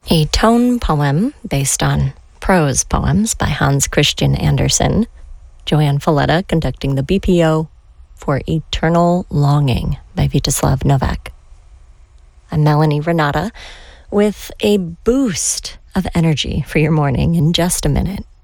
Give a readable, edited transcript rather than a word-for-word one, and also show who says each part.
Speaker 1: A tone poem based on prose poems by Hans Christian Andersen. Joanne Falletta conducting the BPO for Eternal Longing by Vítězslav Novák. I'm Melanie Renata with a boost of energy for your morning in just a minute.